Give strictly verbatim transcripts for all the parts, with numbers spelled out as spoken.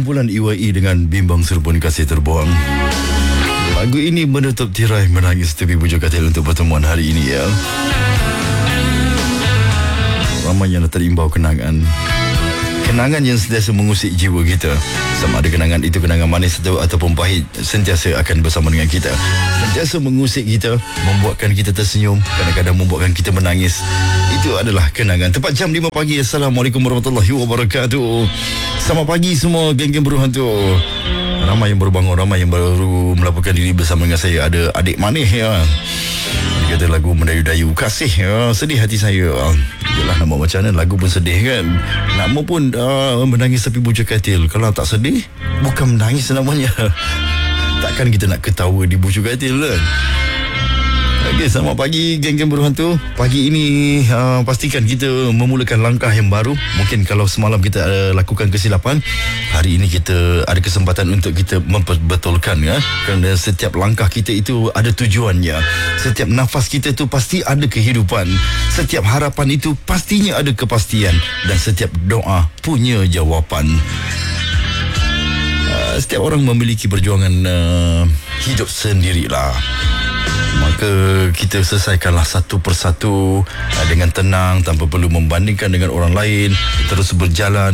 kumpulan E Y E dengan Bimbang Serpun Kasih Terbuang. Lagu ini menutup tirai Menangis Tepi Bujur Katil untuk pertemuan hari ini ya. Ramai yang terimbau kenangan. Kenangan yang sentiasa mengusik jiwa kita. Sama ada kenangan itu kenangan manis atau ataupun pahit, sentiasa akan bersama dengan kita. Sentiasa mengusik kita, membuatkan kita tersenyum, kadang-kadang membuatkan kita menangis. Itu adalah kenangan. Tepat jam lima pagi. Assalamualaikum warahmatullahi wabarakatuh. Selamat pagi semua geng-geng berhantu. Ramai yang baru bangun, ramai yang baru melaporkan diri bersama dengan saya. Ada adik manis ya. Dia kata lagu mendayu-dayu kasih ya. Sedih hati saya. Yalah, nak buat macam mana, lagu pun sedih kan. Nama pun uh, Menangis Tepi Bujur Katil. Kalau tak sedih, bukan menangis namanya. Takkan kita nak ketawa di bujur katil kan. Okey, selamat pagi geng-geng berhantu. Pagi ini uh, pastikan kita memulakan langkah yang baru. Mungkin kalau semalam kita uh, lakukan kesilapan, hari ini kita ada kesempatan untuk kita memperbetulkan ya. Kerana setiap langkah kita itu ada tujuannya. Setiap nafas kita tu pasti ada kehidupan. Setiap harapan itu pastinya ada kepastian. Dan setiap doa punya jawapan. Uh, setiap orang memiliki perjuangan uh, hidup sendirilah. Maka kita selesaikanlah satu persatu uh, dengan tenang, tanpa perlu membandingkan dengan orang lain. Terus berjalan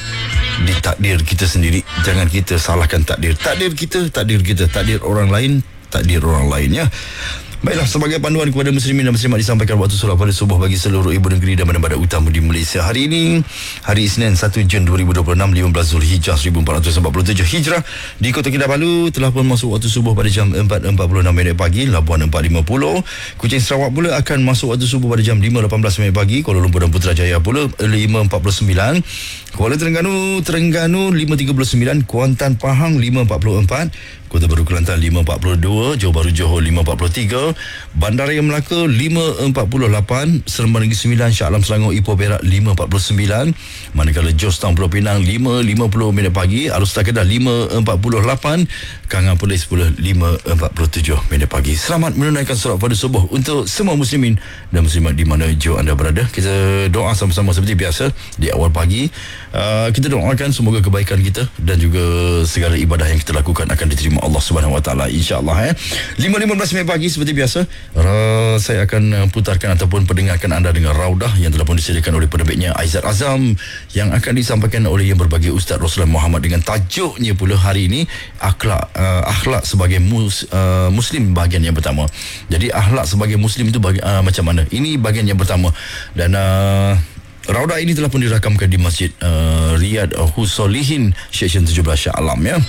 di takdir kita sendiri. Jangan kita salahkan takdir. Takdir kita, takdir kita. Takdir orang lain, takdir orang lain ya. Baiklah, sebagai panduan kepada muslimin dan muslimat disampaikan waktu solat pada subuh bagi seluruh ibu negeri dan badan-badan utama di Malaysia. Hari ini, hari Isnin satu Jun dua ribu dua puluh enam, lima belas Zulhijjah seribu empat ratus empat puluh tujuh Hijrah. Di Kota Kinabalu telah pun masuk waktu subuh pada jam empat empat puluh enam minit pagi. Labuan empat lima puluh. Kuching Sarawak pula akan masuk waktu subuh pada jam lima lapan belas minit pagi. Kuala Lumpur dan Putrajaya pula lima empat puluh sembilan. Kuala Terengganu, Terengganu lima tiga puluh sembilan. Kuantan Pahang lima empat puluh empat. Kota Baru Kelantan lima empat puluh dua, Johor Bahru Johor lima empat puluh tiga, Bandaraya Melaka lima empat puluh lapan, Seremban Negeri Sembilan, Shah Alam Selangor Ipoh Perak lima empat puluh sembilan, manakala Jos Town Pulau Pinang lima lima puluh minit pagi, Alustar Kedah lima empat puluh lapan, Kangan Perlis pula lima empat puluh tujuh minit pagi. Selamat menunaikan solat pada subuh untuk semua muslimin dan muslimat di mana jauh anda berada. Kita doa sama-sama seperti biasa di awal pagi. Uh, kita doakan semoga kebaikan kita dan juga segala ibadah yang kita lakukan akan diterima Allah Subhanahu Wa Taala, insya-Allah eh. lima lima belas minit pagi seperti biasa, uh, saya akan putarkan ataupun pendengarkan anda dengan raudah yang telah pun disediakan oleh penerbitnya Aizat Azam, yang akan disampaikan oleh yang berbahagia Ustaz Roslan Muhammad dengan tajuknya pula hari ini akhlak uh, akhlak sebagai mus, uh, muslim bahagian yang pertama. Jadi akhlak sebagai muslim itu bagi, uh, macam mana? Ini bahagian yang pertama dan uh, raudah ini telah pun dirakamkan di Masjid uh, Riyad Husolihin Seksyen tujuh belas Shah Alam ya.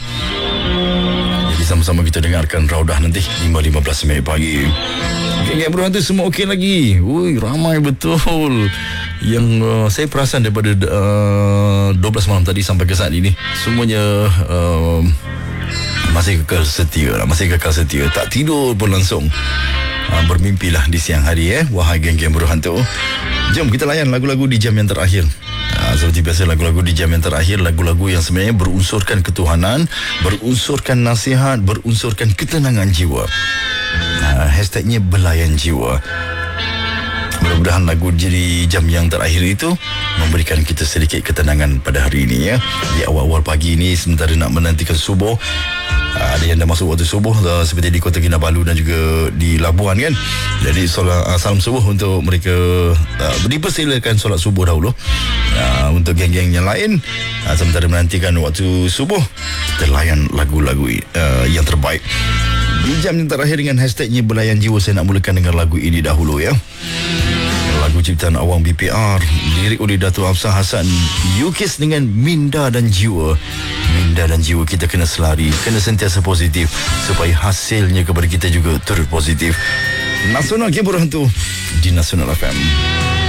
Jadi sama-sama kita dengarkan raudah nanti lima lima belas minit pagi. Geng-geng berhantu semua okey lagi. Ui, ramai betul. Yang uh, saya perasan daripada uh, dua belas malam tadi sampai ke saat ini, semuanya uh, masih kekal setia lah, masih kekal setia. Tak tidur pun langsung. Uh, bermimpilah di siang hari eh, wahai geng-geng berhantu. Jom kita layan lagu-lagu di jam yang terakhir. Uh, seperti biasa, lagu-lagu di jam yang terakhir, lagu-lagu yang sebenarnya berunsurkan ketuhanan, berunsurkan nasihat, berunsurkan ketenangan jiwa. Uh, hashtagnya belayan jiwa. Mudah-mudahan lagu di jam yang terakhir itu memberikan kita sedikit ketenangan pada hari ini ya. Di awal-awal pagi ini sementara nak menantikan subuh, uh, ada yang dah masuk waktu subuh uh, seperti di Kota Kinabalu dan juga di Labuan kan. Jadi solat, uh, salam subuh untuk mereka, uh, dipersilakan solat subuh dahulu. Uh, untuk geng-geng yang lain, uh, sementara menantikan waktu subuh, kita layan lagu-lagu uh, yang terbaik. Di jam yang terakhir dengan hashtagnya belayan jiwa, saya nak mulakan dengan lagu ini dahulu ya. Lagu ciptaan Awang B P R, lirik oleh Dato' Hafsah Hassan, Yukis dengan Minda dan Jiwa. Minda dan jiwa kita kena selari, kena sentiasa positif supaya hasilnya kepada kita juga turut positif. Nasional Game Berhantu di Nasional F M.